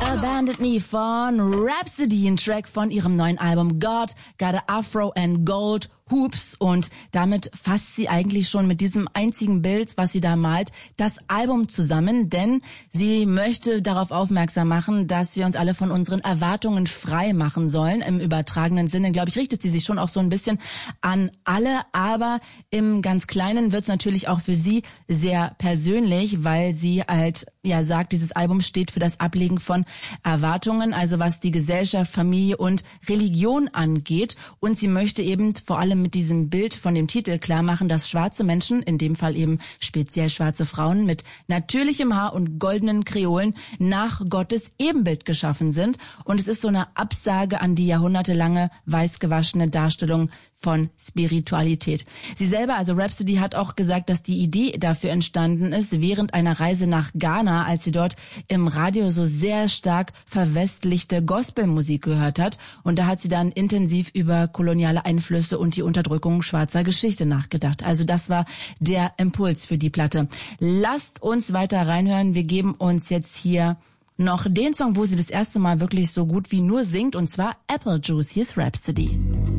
Abandoned Me von Rhapsody, ein Track von ihrem neuen Album God, Got a Afro and Gold Hoops, und damit fasst sie eigentlich schon mit diesem einzigen Bild, was sie da malt, das Album zusammen, denn sie möchte darauf aufmerksam machen, dass wir uns alle von unseren Erwartungen frei machen sollen. Im übertragenen Sinne, glaube ich, richtet sie sich schon auch so ein bisschen an alle, aber im ganz Kleinen wird es natürlich auch für sie sehr persönlich, weil sie halt sagt, dieses Album steht für das Ablegen von Erwartungen, also was die Gesellschaft, Familie und Religion angeht, und sie möchte eben vor allem mit diesem Bild von dem Titel klar machen, dass schwarze Menschen, in dem Fall eben speziell schwarze Frauen mit natürlichem Haar und goldenen Kreolen nach Gottes Ebenbild geschaffen sind, und es ist so eine Absage an die jahrhundertelange weiß gewaschene Darstellung von Spiritualität. Sie selber, also Rhapsody, hat auch gesagt, dass die Idee dafür entstanden ist während einer Reise nach Ghana, als sie dort im Radio so sehr stark verwestlichte Gospelmusik gehört hat, und da hat sie dann intensiv über koloniale Einflüsse und die Unterdrückung schwarzer Geschichte nachgedacht. Also das war der Impuls für die Platte. Lasst uns weiter reinhören. Wir geben uns jetzt hier noch den Song, wo sie das erste Mal wirklich so gut wie nur singt, und zwar Apple Juice. Hier ist Rhapsody.